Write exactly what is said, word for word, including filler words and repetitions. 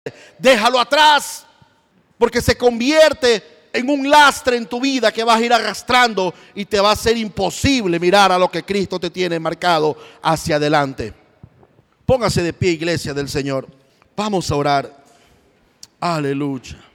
déjalo atrás, porque se convierte en un lastre en tu vida que vas a ir arrastrando y te va a ser imposible mirar a lo que Cristo te tiene marcado hacia adelante. Póngase de pie, iglesia del Señor. Vamos a orar. Aleluya.